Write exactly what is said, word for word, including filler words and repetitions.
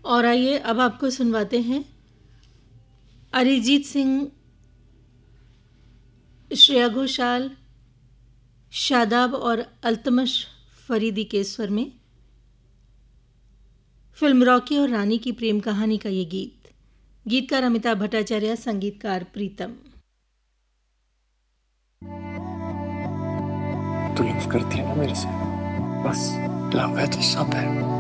और आइए अब आपको सुनवाते हैं अरिजीत सिंह, श्रेया घोषाल, शादाब और अल्तमश फरीदी के स्वर में फिल्म रॉकी और रानी की प्रेम कहानी का ये गीत। गीतकार अमिताभ भट्टाचार्य, संगीतकार प्रीतम। तू लव करती है ना मेरे से? बस लव है तो सब है।